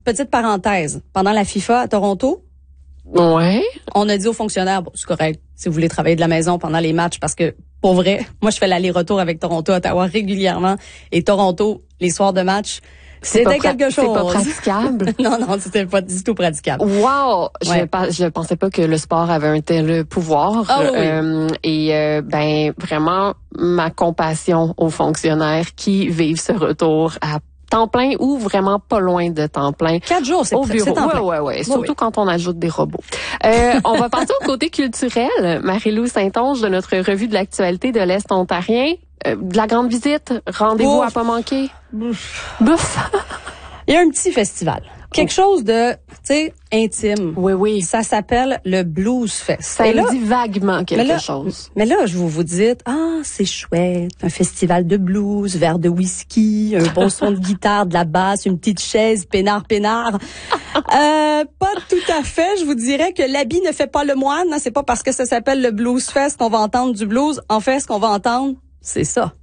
petite parenthèse, pendant la FIFA à Toronto, Ouais. on a dit aux fonctionnaires, bon, c'est correct, si vous voulez travailler de la maison pendant les matchs, parce que, pour vrai, moi, je fais l'aller-retour avec Toronto, Ottawa régulièrement, et Toronto, les soirs de match, c'était quelque chose. C'est pas praticable. Non, c'était pas du tout praticable. Wow! Ouais. Je pensais pas que le sport avait un tel pouvoir. Ben, vraiment, ma compassion aux fonctionnaires qui vivent ce retour à temps plein ou vraiment pas loin de temps plein. 4 jours, c'est au bureau. temps plein. Ouais. Surtout quand on ajoute des robots. On va passer au côté culturel. Marie-Lou Saint-Onge de notre revue de l'actualité de l'Est ontarien. De la grande visite, rendez-vous à pas manquer. Bouf. Il y a un petit festival. Quelque chose de, tu sais, intime. Oui. Ça s'appelle le Blues Fest. Ça Et là, me dit vaguement quelque chose. Mais là, je vous dites, c'est chouette, un festival de blues, verre de whisky, un bon son de guitare, de la basse, une petite chaise, peinard. Pas tout à fait. Je vous dirais que l'habit ne fait pas le moine. C'est pas parce que ça s'appelle le Blues Fest qu'on va entendre du blues. En fait, ce qu'on va entendre, c'est ça.